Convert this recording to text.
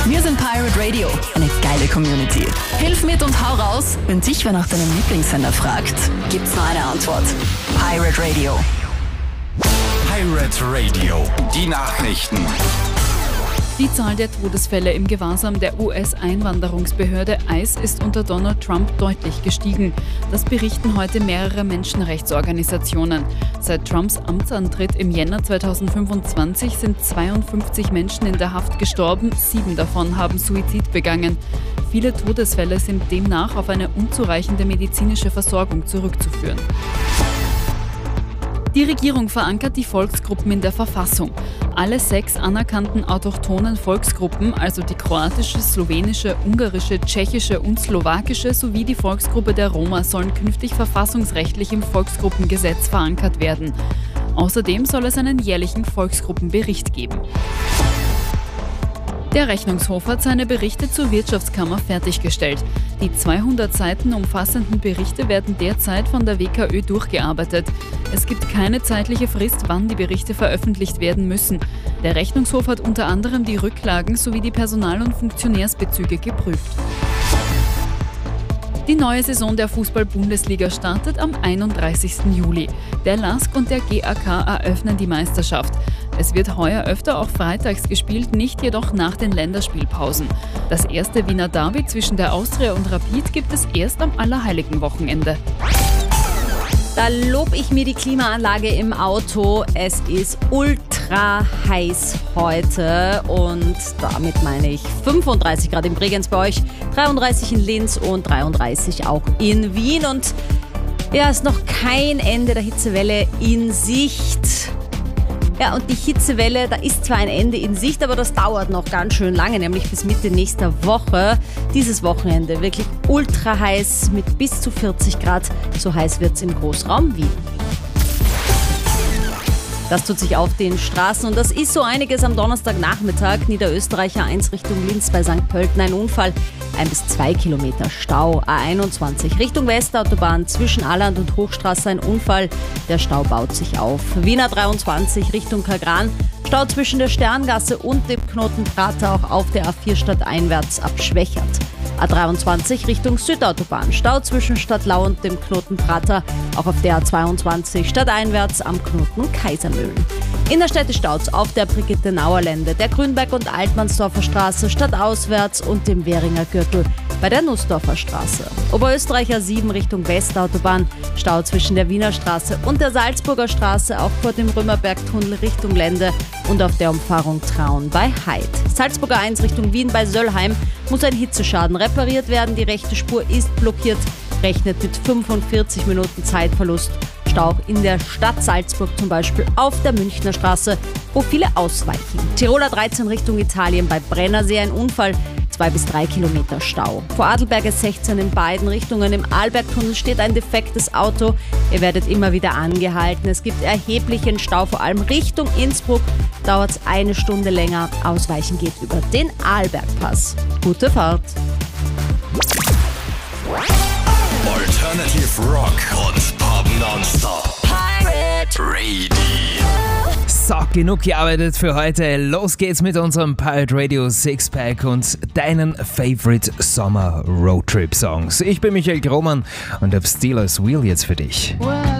Wir sind Pirate Radio, eine geile Community. Hilf mit und hau raus, wenn dich wer nach deinem Lieblingssender fragt, gibt's nur eine Antwort. Pirate Radio. Pirate Radio, die Nachrichten. Die Zahl der Todesfälle im Gewahrsam der US-Einwanderungsbehörde ICE ist unter Donald Trump deutlich gestiegen. Das berichten heute mehrere Menschenrechtsorganisationen. Seit Trumps Amtsantritt im Jänner 2025 sind 52 Menschen in der Haft gestorben, 7 davon haben Suizid begangen. Viele Todesfälle sind demnach auf eine unzureichende medizinische Versorgung zurückzuführen. Die Regierung verankert die Volksgruppen in der Verfassung. Alle 6 anerkannten autochthonen Volksgruppen, also die kroatische, slowenische, ungarische, tschechische und slowakische sowie die Volksgruppe der Roma, sollen künftig verfassungsrechtlich im Volksgruppengesetz verankert werden. Außerdem soll es einen jährlichen Volksgruppenbericht geben. Der Rechnungshof hat seine Berichte zur Wirtschaftskammer fertiggestellt. Die 200 Seiten umfassenden Berichte werden derzeit von der WKÖ durchgearbeitet. Es gibt keine zeitliche Frist, wann die Berichte veröffentlicht werden müssen. Der Rechnungshof hat unter anderem die Rücklagen sowie die Personal- und Funktionärsbezüge geprüft. Die neue Saison der Fußball-Bundesliga startet am 31. Juli. Der LASK und der GAK eröffnen die Meisterschaft. Es wird heuer öfter auch freitags gespielt, nicht jedoch nach den Länderspielpausen. Das erste Wiener Derby zwischen der Austria und Rapid gibt es erst am Allerheiligenwochenende. Da lobe ich mir die Klimaanlage im Auto. Es ist ultra heiß heute und damit meine ich 35 Grad in Bregenz bei euch, 33 in Linz und 33 auch in Wien. Und ja, ist noch kein Ende der Hitzewelle in Sicht. Ja, und die Hitzewelle, da ist zwar ein Ende in Sicht, aber das dauert noch ganz schön lange, nämlich bis Mitte nächster Woche. Dieses Wochenende wirklich ultra heiß mit bis zu 40 Grad. So heiß wird es im Großraum Wien. Das tut sich auf den Straßen und das ist so einiges am Donnerstagnachmittag. Niederösterreicher 1 Richtung Linz bei St. Pölten ein Unfall. 1 bis 2 Kilometer Stau. A21 Richtung Westautobahn zwischen Alland und Hochstraße ein Unfall. Der Stau baut sich auf. Wiener 23 Richtung Kagran. Stau zwischen der Sterngasse und dem Knoten Prater auch auf der A4 stadteinwärts abschwächert. A23 Richtung Südautobahn. Stau zwischen Stadtlau und dem Knoten Prater. Auch auf der A22 stadteinwärts am Knoten Kaisermühlen. Innerstädtisch staut's auf der Brigitte-Nauer Lände, der Grünberg- und Altmannsdorfer Straße stadtauswärts und dem Währinger Gürtel bei der Nussdorfer Straße. Oberösterreicher 7 Richtung Westautobahn. Stau zwischen der Wiener Straße und der Salzburger Straße, auch vor dem Römerbergtunnel Richtung Lände und auf der Umfahrung Traun bei Heid. Salzburger 1 Richtung Wien bei Söllheim muss ein Hitzeschaden repariert werden. Die rechte Spur ist blockiert, rechnet mit 45 Minuten Zeitverlust. Stau in der Stadt Salzburg zum Beispiel auf der Münchner Straße, wo viele ausweichen. Tiroler 13 Richtung Italien bei Brennersee ein Unfall, 2 bis 3 Kilometer Stau. Vor Adelberge 16 in beiden Richtungen im Arlbergtunnel steht ein defektes Auto. Ihr werdet immer wieder angehalten. Es gibt erheblichen Stau, vor allem Richtung Innsbruck. Dauert es 1 Stunde länger. Ausweichen geht über den Arlbergpass. Gute Fahrt. Alternative Rock und Pop nonstop. Pirate Radio. So, genug gearbeitet für heute. Los geht's mit unserem Pirate Radio Sixpack und deinen Favorite Sommer Roadtrip Songs. Ich bin Michael Grohmann und hab Steelers Wheel jetzt für dich. Well,